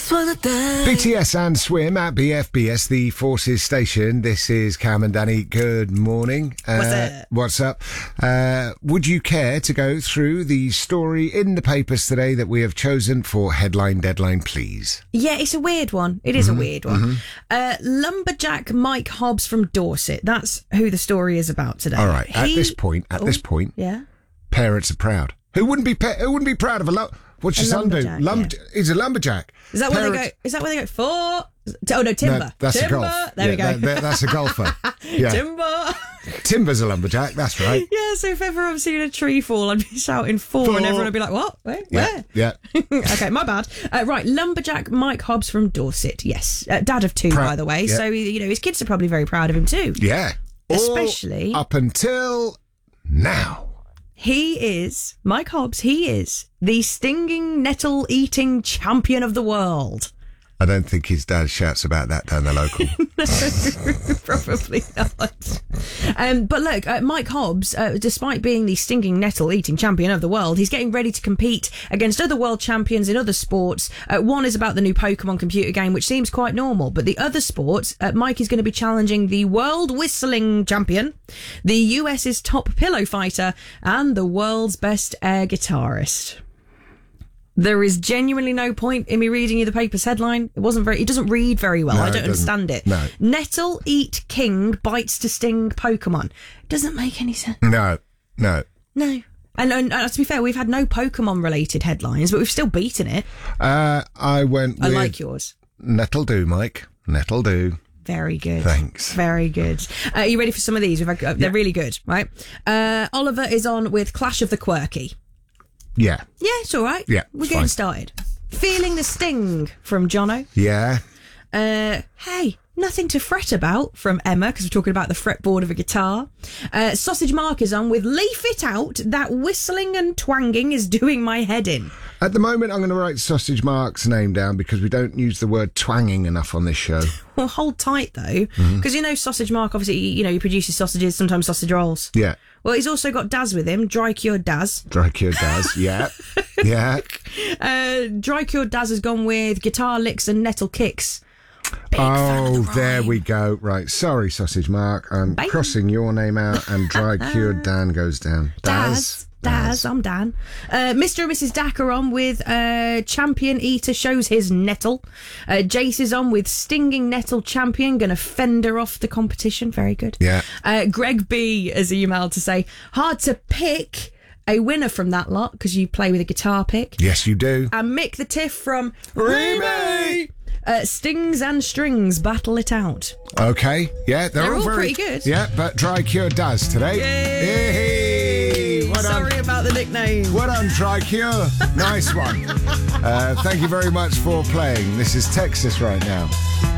BTS and Swim at BFBS, the Forces Station. This is Cam and Danny. Good morning. What's up? Would you care to go through the story in the papers today that we have chosen for Headline Deadline, please? Yeah, it's a weird one. It is a weird one. Lumberjack Mike Hobbs from Dorset. That's who the story is about today. All right. At this point, yeah, parents are proud. Who wouldn't be proud of what's your son do? He's a lumberjack. Is that where they go? Is that where they go for? Oh no, timber. No, that's timber. a golf. There we go. That's a golfer. Yeah. Timber. Timber's a lumberjack. That's right. Yeah. So if ever I'm seeing a tree fall, I'd be shouting "for," and everyone would be like, "What? Where? Yeah. Okay, my bad. Right, lumberjack Mike Hobbs from Dorset. Yes, dad of two, by the way. Yeah. So his kids are probably very proud of him too. Yeah. Especially up until now. Mike Hobbs, he is the stinging nettle-eating champion of the world. I don't think his dad shouts about that down the local. No, probably not. But look, Mike Hobbs, despite being the stinging nettle-eating champion of the world, he's getting ready to compete against other world champions in other sports. One is about the new Pokemon computer game, which seems quite normal. But the other sports, Mike is going to be challenging the world whistling champion, the US's top pillow fighter, and the world's best air guitarist. There is genuinely no point in me reading you the paper's headline. It doesn't read very well. No, I don't understand it. No. Nettle eat king bites to sting Pokemon. It doesn't make any sense. No. And to be fair, we've had no Pokemon related headlines, but we've still beaten it. I like yours. Nettle do, Mike. Nettle do. Very good. Thanks. Very good. Are you ready for some of these? They're really good, right? Oliver is on with Clash of the Quirky. Yeah. Yeah, it's all right. Yeah, we're getting started. Feeling the sting from Jono. Yeah. Hey, nothing to fret about from Emma, because we're talking about the fretboard of a guitar. Sausage Mark is on with Leaf It Out. That whistling and twanging is doing my head in. At the moment, I'm going to write Sausage Mark's name down because we don't use the word twanging enough on this show. Well, hold tight though, because Sausage Mark obviously he produces sausages, sometimes sausage rolls. Yeah. Well, he's also got Daz with him, Dry Cured Daz. Dry Cured Daz, yeah. Yeah. Dry Cured Daz has gone with guitar licks and nettle kicks. Big fan of the there rhyme. we go. Right, sorry, Sausage Mark. I'm crossing your name out and Dry Cured Dan goes down. Daz, I'm Dan. Mr. and Mrs. Dack are on with Champion Eater shows his nettle. Jace is on with Stinging Nettle Champion, gonna fend her off the competition. Very good. Yeah. Greg B has emailed to say, hard to pick a winner from that lot because you play with a guitar pick. Yes, you do. And Mick the Tiff from Remy! Stings and Strings, battle it out. Okay, yeah, they're all pretty good. Yeah, but Dry Cure does today. Yay! Well done. Sorry about the nickname. Well done, Dry Cure. Nice one. Thank you very much for playing. This is Texas right now.